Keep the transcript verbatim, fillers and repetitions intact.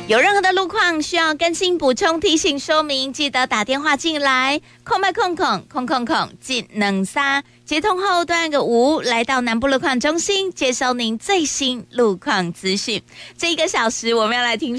有任何的路况需要更新补充提醒说明，记得打电话进来，空麦空空空空空进能三，接通后都按个五，来到南部路况中心接收您最新路况资讯。这一个小时我们要来听